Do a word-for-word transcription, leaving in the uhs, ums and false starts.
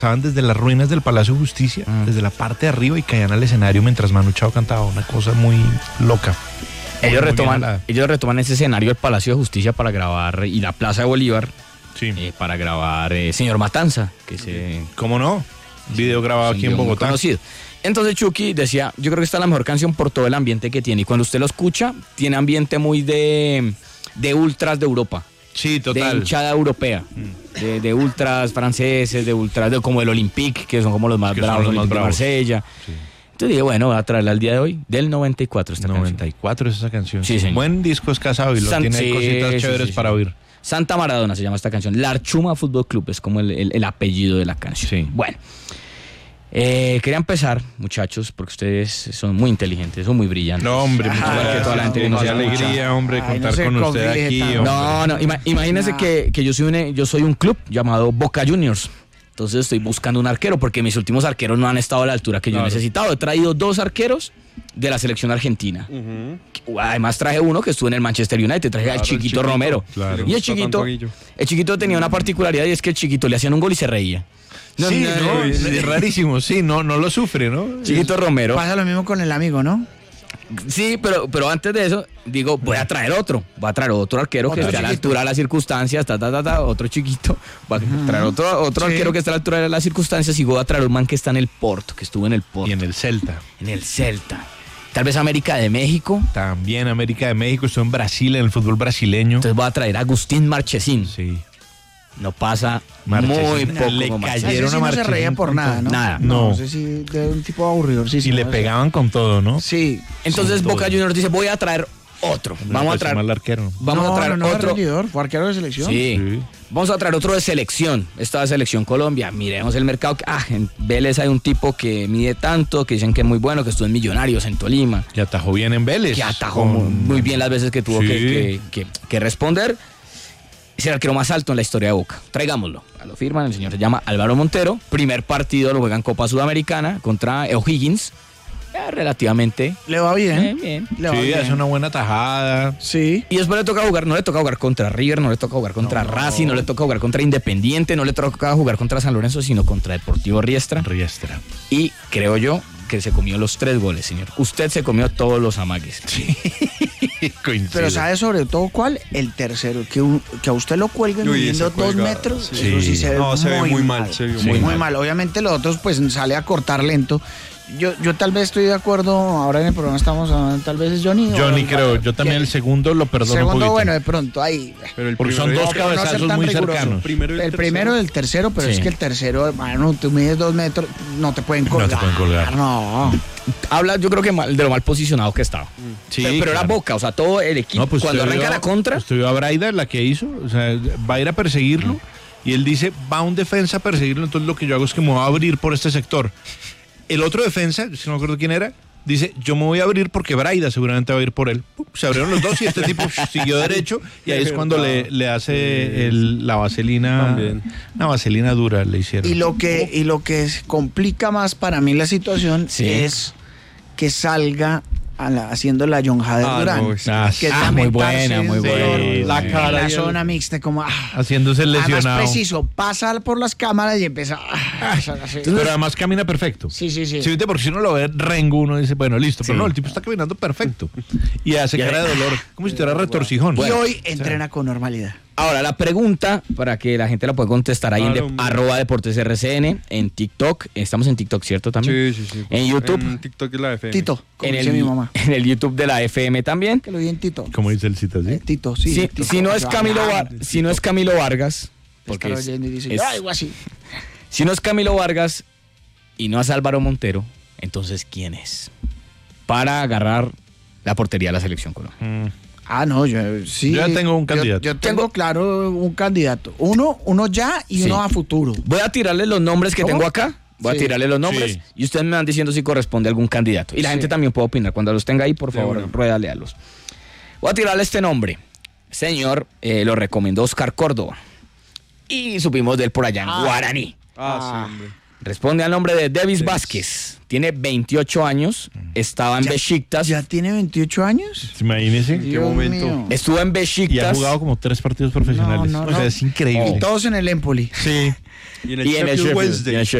estaban desde las ruinas del Palacio de Justicia, mm. desde la parte de arriba, y caían al escenario mientras Manu Chao cantaba, una cosa muy loca. Ellos retoman, ellos retoman ese escenario del Palacio de Justicia para grabar, y la Plaza de Bolívar, sí. eh, para grabar eh, Señor Matanza, que se... ¿Cómo no? Video grabado aquí en Bogotá. Conocido. Entonces Chucky decía, yo creo que esta es la mejor canción por todo el ambiente que tiene, y cuando usted lo escucha, tiene ambiente muy de, de ultras de Europa. Sí, total. De hinchada europea, mm. de, de ultras franceses, de ultras de, como el Olympique, que son como los más que bravos, los más bravos. De Marsella. Sí. Entonces dije, bueno, voy a traerla al día de hoy, del noventa y cuatro esta noventa y cuatro canción. Es esa canción. Sí, sí. Buen disco es Casado y lo San, tiene sí, cositas chéveres sí, sí, para sí. oír. Santa Maradona se llama esta canción. La Archuma Fútbol Club es como el, el, el apellido de la canción. Sí. Bueno. Eh, quería empezar, muchachos, porque ustedes son muy inteligentes, son muy brillantes. No, hombre, muchas ah, gracias. Toda la gente que nos Qué alegría, hombre, Ay, contar no con usted aquí. Hombre. No, no, ima- imagínense nah. que, que yo, soy un, yo soy un club llamado Boca Juniors. Entonces estoy buscando un arquero porque mis últimos arqueros no han estado a la altura que claro. yo he necesitado. He traído dos arqueros de la selección argentina. Uh-huh. Además traje uno que estuvo en el Manchester United, traje claro, al chiquito, chiquito Romero. Claro. Y el chiquito, el chiquito tenía una particularidad, y es que el chiquito le hacían un gol y se reía. No, sí, no, no, es, es rarísimo, sí, no, no lo sufre, ¿no? Chiquito Romero. Pasa lo mismo con el amigo, ¿no? Sí, pero, pero antes de eso, digo, voy a traer otro. Voy a traer otro arquero otro que esté a la altura de las circunstancias, ta, ta, ta, ta, otro chiquito. Voy a uh-huh. traer otro, otro sí. arquero que esté a la altura de las circunstancias, y voy a traer un man que está en el Porto, que estuvo en el Porto. Y en el Celta. En el Celta. Tal vez América de México. También América de México, estuvo en Brasil, en el fútbol brasileño. Entonces voy a traer a Agustín Marchesín. Sí. No pasa Marchesín. muy poco. Le cayeron sí a Marchesín. No se reía por nada, ¿no? Nada. No. No sé si de un tipo aburrido. Sí, sí, y le no, pegaban sí. con todo, ¿no? Sí. Entonces sí, Boca todo. Juniors dice, voy a traer otro. No, Vamos pues a traer. Mal arquero. Vamos no, a traer no, no, otro. Regidor, ¿fue arquero de selección? Sí. sí. Vamos a traer otro de selección. Esta de Selección Colombia. Miremos el mercado. Ah, en Vélez hay un tipo que mide tanto, que dicen que es muy bueno, que estuvo en Millonarios, en Tolima. Que atajó bien en Vélez. Que atajó con... muy bien las veces que tuvo sí. que, que, que, que responder. Es el arquero más alto en la historia de Boca. Traigámoslo. Lo firman, el señor se llama Álvaro Montero. Primer partido lo juega en Copa Sudamericana contra O'Higgins. Eh, relativamente. Le va bien. Eh, bien. Le va sí, bien. hace una buena tajada. Sí. Y después le toca jugar, no le toca jugar contra River, no le toca jugar contra no, Racing, no le toca jugar contra Independiente, no le toca jugar contra San Lorenzo, sino contra Deportivo Riestra. Riestra. Y creo yo que se comió los tres goles, señor. Usted se comió todos los amagues. Sí. Pero ¿sabe sobre todo cuál? El tercero, que, un, que a usted lo cuelguen midiendo dos metros, sí. eso sí se ve, no, se muy, ve muy mal. mal. Se ve sí. muy, muy mal. mal. Obviamente los otros pues sale a cortar lento. Yo, yo tal vez estoy de acuerdo, ahora en el programa estamos, tal vez es Johnny. Johnny o, creo, yo también el segundo lo perdono segundo, un poquito. bueno, de pronto, ahí. Pero el Porque son dos no, cabezazos no muy riguroso. cercanos. Primero el, el primero y el tercero, pero sí. es que el tercero, bueno, tú mides dos metros, no te pueden colgar. No te pueden colgar. No. Habla, yo creo que mal, de lo mal posicionado que estaba. Sí, pero, pero claro. era Boca, o sea, todo el equipo, no, pues cuando arranca la contra. Usted vio a Braida, la que hizo, o sea, va a ir a perseguirlo, mm. y él dice, va un defensa a perseguirlo, entonces lo que yo hago es que me voy a abrir por este sector. El otro defensa, si no me acuerdo quién era, dice, yo me voy a abrir porque Braida seguramente va a ir por él. Se abrieron los dos y este tipo siguió derecho, y ahí es cuando le, le hace el, la vaselina, También. una vaselina dura le hicieron. Y lo que, y lo que complica más para mí la situación sí. es que salga a la, haciendo la John Hader ah, Durán. No, ah, que es ah, muy buena, muy buena. Sí, la cara en la zona el... mixta, como... Ah, haciéndose el lesionado. Además preciso, pasa por las cámaras y empieza... Ah, pero además camina perfecto. Sí, sí, sí. Sí, porque si uno lo ve rengo, uno dice, bueno, listo. Pero sí. no, el tipo está caminando perfecto. Y hace y cara de dolor, como si tuviera retorcijón. Y bueno, hoy entrena sí. con normalidad. Ahora, la pregunta, para que la gente la pueda contestar ahí claro, en de, arroba Deportes R C N, en TikTok. Estamos en TikTok, ¿cierto? También. Sí, sí, sí. En YouTube. En TikTok de la F M. Tito, como en dice el, mi mamá. En el YouTube de la F M también. Que lo vi en Tito. ¿Cómo dice el cita, sí? Eh, Tito, sí. Si, Tito, si, no es Camilo Var, si no es Camilo Vargas, porque es, y dice, es, algo así. Si no es Camilo Vargas y no es Álvaro Montero, entonces ¿quién es? Para agarrar la portería de la selección Colombia. Mm. Ah, no, yo sí. Yo ya tengo un candidato. Yo, yo tengo claro un candidato. Uno, uno ya y sí. uno a futuro. Voy a tirarle los nombres que ¿Cómo? tengo acá. Voy sí. a tirarle los nombres sí. y ustedes me van diciendo si corresponde a algún candidato. Y la sí. gente también puede opinar. Cuando los tenga ahí, por favor, sí, bueno. ruédale a los. Voy a tirarle este nombre. Señor, eh, lo recomendó Oscar Córdoba. Y supimos de él por allá en ah. Guaraní. Ah, sí, hombre. Responde al nombre de Davis Vázquez. Tiene veintiocho años. Estaba en Ya- Besiktas. ¿Ya tiene veintiocho años? Imagínese. ¿En qué momento? Estuvo en Y ha Besiktas. jugado como tres partidos profesionales. No, no, o sea, no. es increíble. Y todos en el Empoli. Sí. Y en Y en el Sheffield, Wednesday. y en el